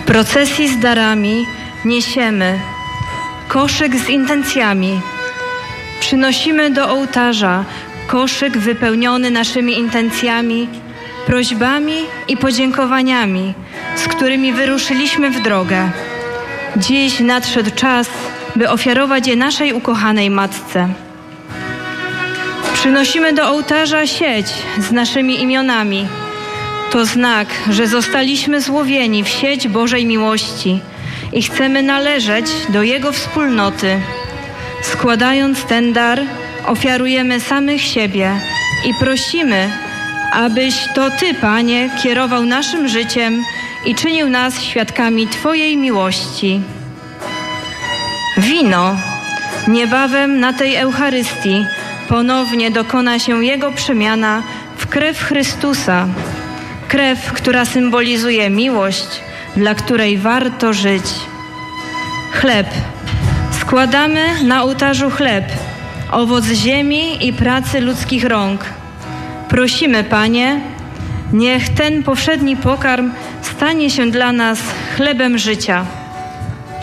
procesji z darami niesiemy koszyk z intencjami. Przynosimy do ołtarza koszyk wypełniony naszymi intencjami, prośbami i podziękowaniami, z którymi wyruszyliśmy w drogę. Dziś nadszedł czas, by ofiarować je naszej ukochanej Matce. Przynosimy do ołtarza sieć z naszymi imionami. To znak, że zostaliśmy złowieni w sieć Bożej miłości i chcemy należeć do Jego wspólnoty. Składając ten dar, ofiarujemy samych siebie i prosimy, abyś to Ty, Panie, kierował naszym życiem i czynił nas świadkami Twojej miłości. Wino. Niebawem na tej Eucharystii ponownie dokona się Jego przemiana w krew Chrystusa. Krew, która symbolizuje miłość, dla której warto żyć. Chleb. Składamy na ołtarzu chleb, owoc ziemi i pracy ludzkich rąk. Prosimy, Panie, niech ten powszedni pokarm stanie się dla nas chlebem życia.